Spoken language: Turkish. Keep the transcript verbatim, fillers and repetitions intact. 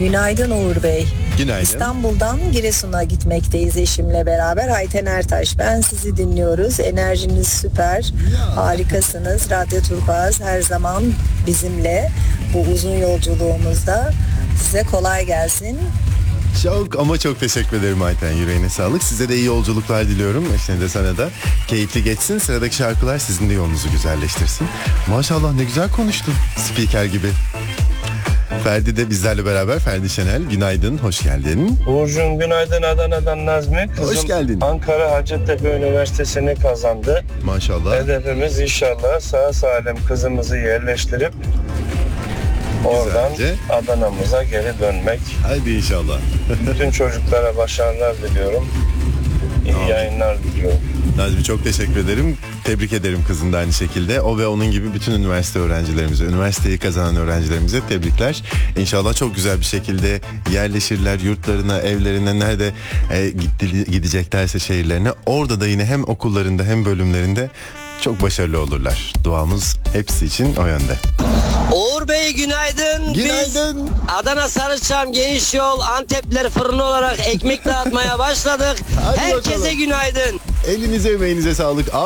Günaydın Uğur Bey. Günaydın. İstanbul'dan Giresun'a gitmekteyiz eşimle beraber. Ayten Ertaş ben, sizi dinliyoruz. Enerjiniz süper. Harikasınız. Radyo Turkuaz her zaman bizimle bu uzun yolculuğumuzda. Size kolay gelsin. Çok ama çok teşekkür ederim Ayten. Yüreğine sağlık. Size de iyi yolculuklar diliyorum. Eşine de sana da. Keyifli geçsin. Sıradaki şarkılar sizin de yolunuzu güzelleştirsin. Maşallah ne güzel konuştun. Spiker gibi. Ferdi de bizlerle beraber. Ferdi Şenel. Günaydın. Hoş geldin. Uğur'cum günaydın, Adana'dan Nazmi. Kızım Hoş geldin. Ankara Hacettepe Üniversitesi'ni kazandı. Maşallah. Hedefimiz inşallah sağ salim kızımızı yerleştirip oradan Güzelce. Adana'mıza geri dönmek. Hadi inşallah. Bütün çocuklara başarılar diliyorum. İyi Amin. yayınlar diliyorum. Nazmi çok teşekkür ederim. Tebrik ederim kızın da aynı şekilde. O ve onun gibi bütün üniversite öğrencilerimize, üniversiteyi kazanan öğrencilerimize tebrikler. İnşallah çok güzel bir şekilde yerleşirler yurtlarına, evlerine, nerede e, gitti, gideceklerse şehirlerine. Orada da yine hem okullarında hem bölümlerinde çok başarılı olurlar. Duamız hepsi için o yönde. Uğur Bey günaydın. Günaydın. Biz Adana Sarıçam Geniş Yol Antepler fırını olarak ekmek dağıtmaya başladık. Hadi Herkese bakalım. günaydın. Elinize emeğinize sağlık.